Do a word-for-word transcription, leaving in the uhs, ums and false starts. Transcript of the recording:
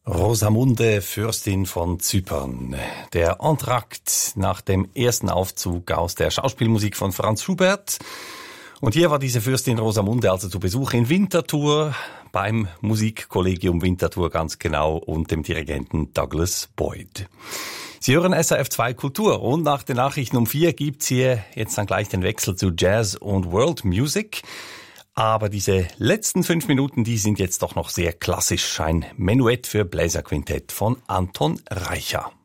Rosamunde, Fürstin von Zypern. Der Entrakt nach dem ersten Aufzug aus der Schauspielmusik von Franz Schubert. Und hier war diese Fürstin Rosamunde also zu Besuch in Winterthur, beim Musikkollegium Winterthur ganz genau, und dem Dirigenten Douglas Boyd. Sie hören S R F zwei Kultur, und nach den Nachrichten um vier gibt's hier jetzt dann gleich den Wechsel zu Jazz und World Music. Aber diese letzten fünf Minuten, die sind jetzt doch noch sehr klassisch. Ein Menuett für Bläserquintett von Anton Reicha.